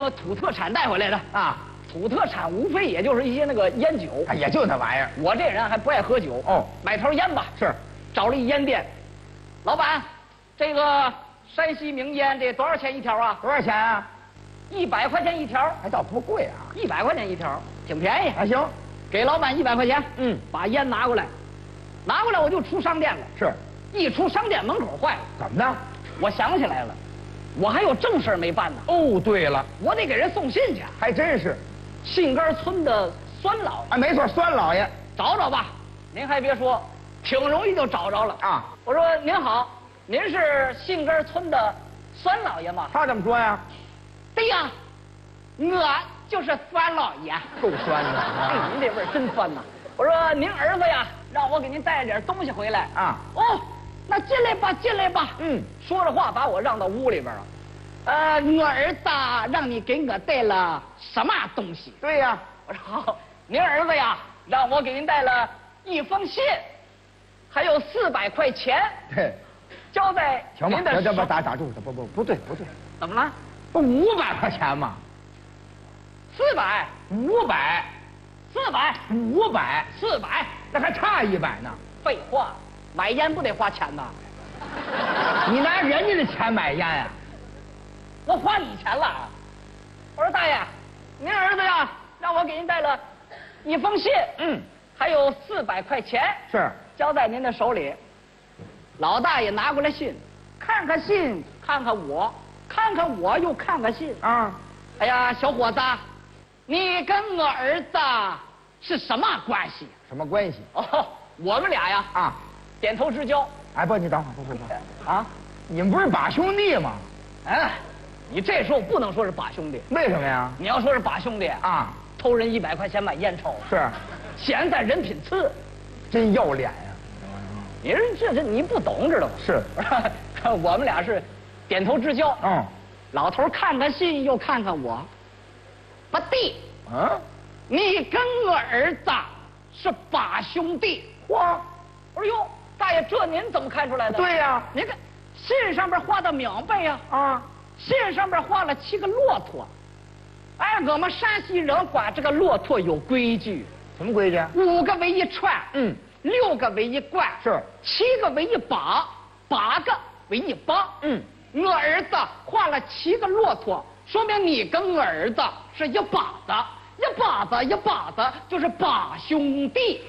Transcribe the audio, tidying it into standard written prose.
个土特产带回来的啊。 土特产无非也就是一些那个烟酒， 也就那玩意儿。 我这人还不爱喝酒哦， 买条烟吧。 是， 找了一烟店，老板，这个山西名烟这多少钱一条啊？ 多少钱啊 ？100块钱一条， 还倒不贵啊。 100块钱一条，挺便宜。 还行， 给老板100块钱。 嗯， 把烟拿过来，拿过来我就出商店了。 是， 一出商店门口坏了， 怎么的？ 我想起来了，我还有正事没办呢。 哦，对了， 我得给人送信去。 还真是。 杏根村的孙老爷， 啊，没错，孙老爷。 找找吧。您还别说，挺容易就找着了啊。 我说您好，您是杏根村的孙老爷吗？ 他怎么说呀？ 对呀，我就是孙老爷。 够酸的。 哎，您这味儿真酸呐！我说您儿子呀，让我给您带点东西回来啊。 哦，那进来吧，进来吧。 嗯， 说着话把我让到屋里边了。我儿子让你给我带了什么东西？ 对呀。 我说好，您儿子呀，让我给您带了一封信，还有400块钱。 对， 交在行吧， 您的手。 打住！不对。 怎么了？ 不500块钱吗 ？400、 500、 400、 500、 400， 那还差100呢。 废话，买烟不得花钱呐？ 你拿人家的钱买烟呀？ 我花你钱了啊！我说大爷，您儿子呀，让我给您带了一封信，还有400块钱， 是交在您的手里。老大爷拿过来信，看看信，看看我，看看我又看看信啊。 哎呀，小伙子，你跟我儿子是什么关系？ 什么关系？ 哦，我们俩呀， 啊， 点头之交。 哎，不，你等会儿，不， 啊， 你们不是把兄弟吗？ 哎，你这时候不能说是把兄弟。 为什么呀？ 你要说是把兄弟啊， 偷人100块钱买烟抽， 是， 现在人品次， 真要脸呀！ 你这你不懂知道吗？ 是， 我们俩是点头之交。 嗯， 老头看看信又看看我，不对，你跟我儿子是把兄弟。 嚯！ 我说哟，大爷，这您怎么看出来的？ 对呀， 您看信上边画的明白呀。 啊， 信上边画了7个骆驼。哎，我们山西人管这个骆驼有规矩。 什么规矩 ？5个为一串，6个为一贯， 是 7个为一把，8个为一帮。我儿子画了7个骆驼，说明你跟我儿子是一把子，一把子就是把兄弟。